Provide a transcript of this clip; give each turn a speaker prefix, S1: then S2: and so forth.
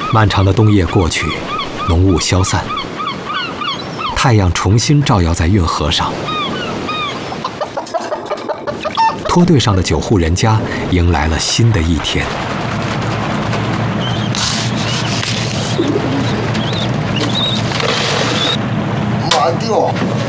S1: 漫长的冬夜过去，浓雾消散，太阳重新照耀在运河上。拖队上的9户人家迎来了新的一天。
S2: 妈丢！